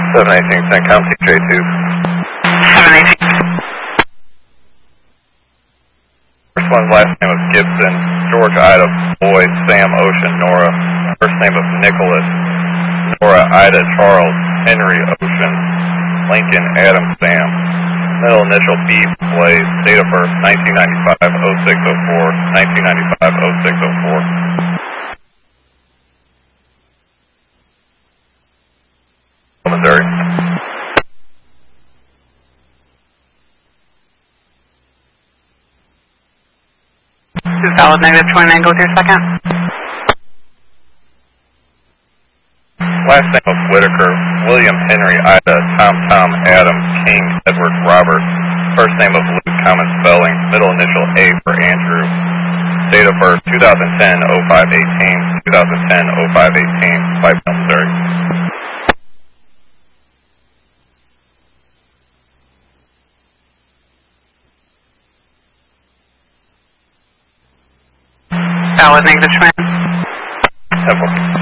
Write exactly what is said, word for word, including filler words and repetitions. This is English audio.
seven eighteen, Saint County, J two. seven eighteen. First one's last name of Gibson, George, Ida, Boyd, Sam, Ocean, Nora. First name of Nicholas, Nora, Ida, Charles, Henry, Ocean, Lincoln, Adam, Sam. Middle initial B, Blaze. Date of birth nineteen ninety-five oh six oh four, nineteen ninety-five oh six oh four. Missouri. Valid negative twenty-nine, go with your second. Last name of Whitaker, William, Henry, Ida, Tom, Tom, Adam, King, Edward, Robert. First name of Luke, common spelling. Middle initial A for Andrew. Date of birth two thousand ten oh five eighteen, two thousand ten oh five eighteen, Pipeville, Missouri. Valid negative twenty-nine. Temple.